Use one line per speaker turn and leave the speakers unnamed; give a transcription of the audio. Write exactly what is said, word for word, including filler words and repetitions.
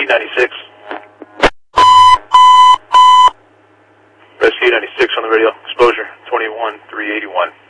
ninety-six. Rescue ninety-six on the radio. Exposure twenty-one three eighty-one.